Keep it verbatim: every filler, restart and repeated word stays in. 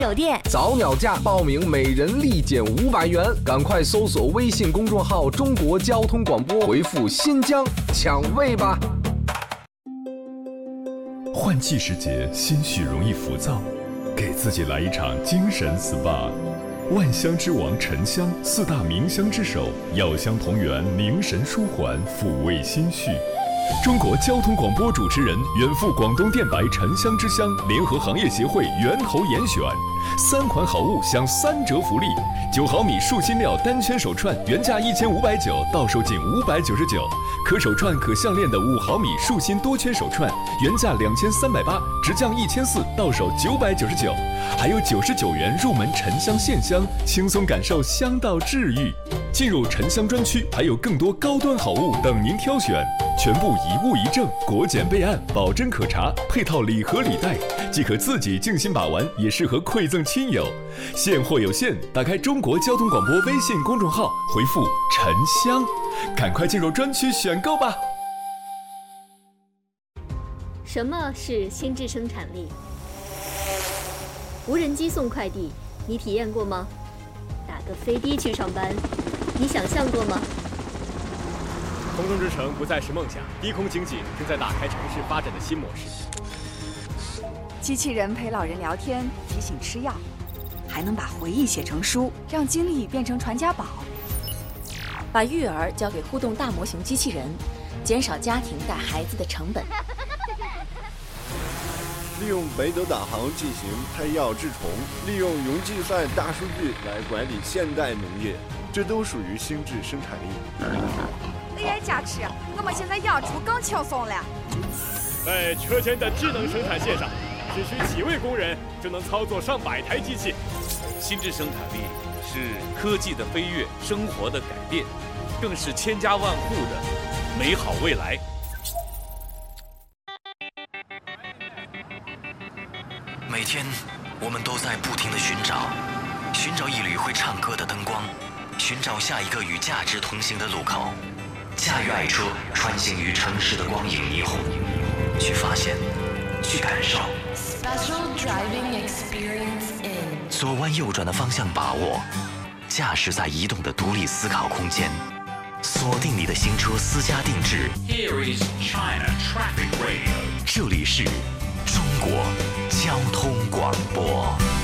酒店早鸟价报名每人立减五百元，赶快搜索微信公众号中国交通广播，回复新疆抢位吧。 换季时节，心绪容易浮躁，给自己来一场精神 S P A。 万香之王沉香，四大名香之首，药香同源，凝神舒缓，抚慰心绪。中国交通广播主持人远赴广东电白沉香之乡，联合行业协会源头严选三款好物享三折福利：九毫米树心料单圈手串原价一千五百九，到手仅五百九十九；可手串可项链的五毫米树心多圈手串原价两千三百八，直降一千四，到手九百九十九。还有九十九元入门沉香线香，轻松感受香道治愈。进入沉香专区，还有更多高端好物等您挑选，全部一物一证，国检备案，保真可查，配套礼盒礼袋，既可自己静心把玩，也适合馈赠亲友。现货有限，打开中国交通广播微信公众号，回复沉香，赶快进入专区选购吧。 什么是心智生产力？无人机送快递，你体验过吗？打个飞的去上班，你想象过吗？ 空中之城不再是梦想，低空经济正在打开城市发展的新模式。 机器人陪老人聊天，提醒吃药，还能把回忆写成书，让经历变成传家宝。 把育儿交给互动大模型机器人，减少家庭带孩子的成本。 利用北斗导航进行胎药治虫，利用云计算大数据来管理现代农业，这都属于心智生产力。 A I 加持，我们现在养猪更轻松了。 在车间的智能生产线上，只需几位工人就能操作上百台机器。 心智生产力是科技的飞跃，生活的改变，更是千家万户的美好未来。 每天，我们都在不停地寻找，寻找一缕会唱歌的灯光，寻找下一个与价值同行的路口。驾驭爱车，穿行于城市的光影霓虹，去发现，去感受。 Special driving experience in。 左弯右转的方向把握，驾驶在移动的独立思考空间，锁定你的新车私家定制。 Here is China Traffic Radio。 这里是中国交通广播。